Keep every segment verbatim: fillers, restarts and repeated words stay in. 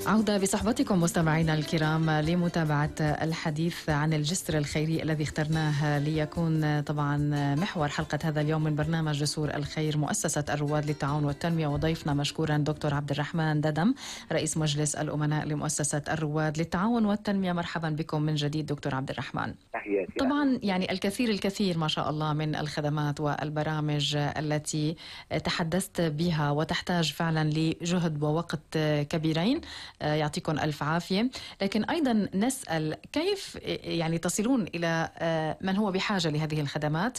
عودة بصحبتكم مستمعينا الكرام لمتابعة الحديث عن الجسر الخيري الذي اخترناه ليكون طبعا محور حلقة هذا اليوم من برنامج جسور الخير مؤسسة الرواد للتعاون والتنمية. وضيفنا مشكورا دكتور عبد الرحمن ددم رئيس مجلس الأمناء لمؤسسة الرواد للتعاون والتنمية. مرحبا بكم من جديد دكتور عبد الرحمن. تحياتي. طبعا يعني الكثير الكثير ما شاء الله من الخدمات والبرامج التي تحدثت بها وتحتاج فعلا لجهد ووقت كبيرين، يعطيكم ألف عافية. لكن أيضا نسأل كيف يعني تصلون إلى من هو بحاجة لهذه الخدمات،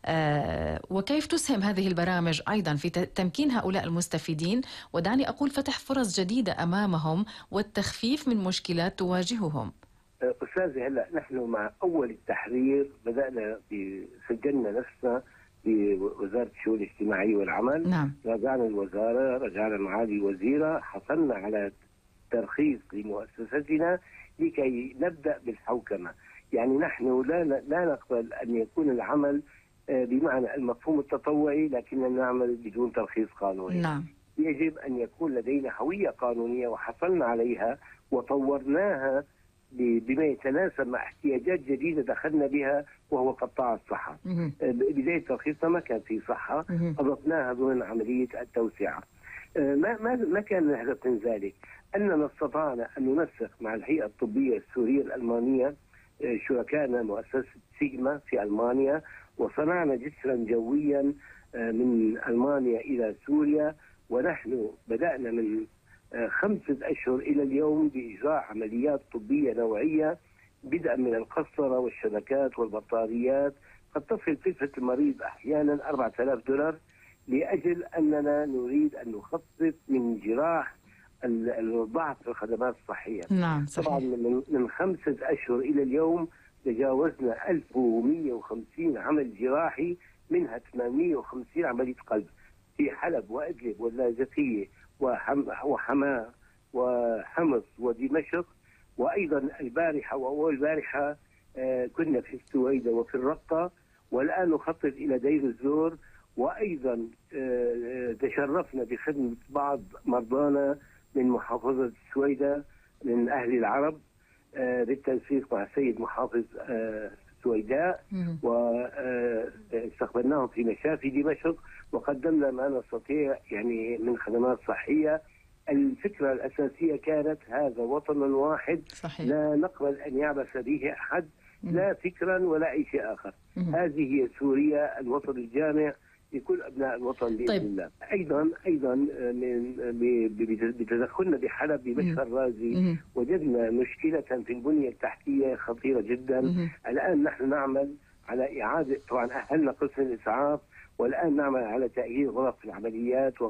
وكيف تسهم هذه البرامج أيضا في تمكين هؤلاء المستفيدين، ودعني أقول فتح فرص جديدة أمامهم والتخفيف من مشكلات تواجههم. أستاذي، هلا نحن مع أول التحرير بدأنا سجلنا نفسنا بوزارة الشؤون الاجتماعية والعمل. نعم. رجعنا الوزارة، رجعنا معالي الوزيرة، حصلنا على ترخيص لمؤسستنا لكي نبدأ بالحوكمة. يعني نحن لا لا نقبل أن يكون العمل بمعنى المفهوم التطوعي لكننا نعمل بدون ترخيص قانوني. نعم. يجب أن يكون لدينا هوية قانونية وحصلنا عليها وطورناها بما يتناسب مع احتياجات جديدة دخلنا بها، وهو قطاع الصحة. بداية ترخيصنا ما كان في صحة، أضفناها ضمن عملية التوسعة. ما ما ما كان الهدف من ذلك أننا استطعنا أن ننسق مع الهيئة الطبية السورية الألمانية، شركائنا مؤسسة سيجما في ألمانيا، وصنعنا جسرا جويا من ألمانيا إلى سوريا. ونحن بدأنا من خمسة أشهر إلى اليوم بإجراء عمليات طبية نوعية، بدءا من القسطرة والشبكات والبطاريات. قد تصل كلفة المريض أحيانا أربعة آلاف دولار، لأجل أننا نريد أن نخفف من جراح الضعف في الخدمات الصحية. نعم صحيح. طبعا من, من خمسة أشهر إلى اليوم تجاوزنا ألف ومئة وخمسين عمل جراحي، منها ثمانمئة وخمسين عملية قلب في حلب وإدلب واللاذقية وحماة وحمص ودمشق. وأيضا البارحة وأول البارحة كنا في السويدة وفي الرقة، والآن نخطط إلى دير الزور. وأيضا تشرفنا بخدمة بعض مرضانا من محافظة السويدة من أهل العرب بالتنسيق مع السيد محافظ السويداء، واستقبلناهم في مشافي دمشق وقدمنا ما نستطيع يعني من خدمات صحية. الفكرة الأساسية كانت هذا وطن واحد صحيح. لا نقبل أن يعبث به أحد، لا فكرا ولا أي شيء آخر. هذه هي سوريا، الوطن الجامع لكل أبناء الوطن بإذن طيب. الله. أيضا أيضا من بتدخلنا بحلب بمشفى الرازي وجدنا مشكلة في البنية التحتية خطيرة جدا. مم. الآن نحن نعمل على إعادة، طبعا أهلنا قسم الإسعاف، والآن نعمل على تأهيل غرف العمليات